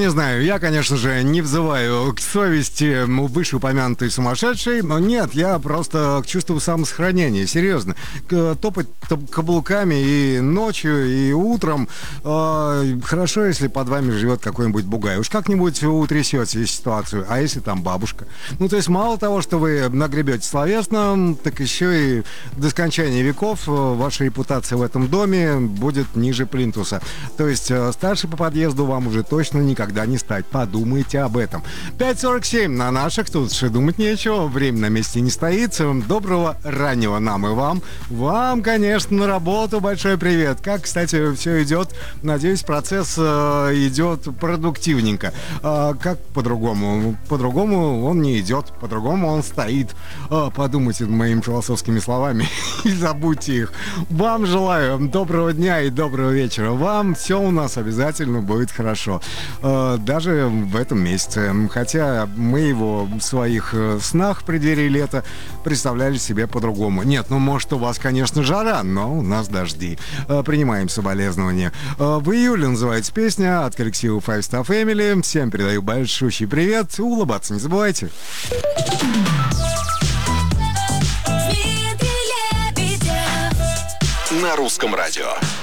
не знаю, я, конечно же, не взываю к совести вышеупомянутой сумасшедшей, но нет, я просто к чувству самосохранения, серьезно. Топать каблуками и ночью, и утром. Хорошо, если под вами живет какой-нибудь бугай. Уж как-нибудь утрясете ситуацию. А если там бабушка? Ну, то есть мало того, что вы нагребете словесно, так еще и до скончания веков ваша репутация в этом доме будет ниже плинтуса. То есть старше по подъезду вам уже точно никогда не стать. Подумайте об этом. 5:47 на наших. Тут же думать нечего. Время на месте не стоит. Доброго раннего нам и вам. Вам, конечно, на работу большой привет. Как, кстати, все идет? Надеюсь, процесс идет продуктивненько. Как по-другому? По-другому он не идет. По-другому он стоит. Подумайте моими философскими словами и забудьте их. Вам желаю доброго дня и доброго вечера. Вам все у нас обязательно будет хорошо. Даже в этом месяце. Хотя мы его в своих снах в преддверии лета представляли себе по-другому. Нет, ну может у вас, конечно, жара, но у нас дожди. Принимаем соболезнования. В июле называется песня от коллектива Five Star Family. Всем передаю большущий привет. Улыбаться не забывайте. На русском радио.